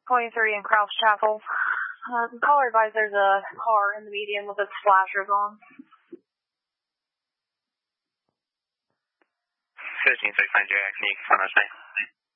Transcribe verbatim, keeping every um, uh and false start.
twenty-three in Crouch Chapel. Uh, caller advised there's a car in the median with its flashers on. fifteen six nine J X, can you confirm that,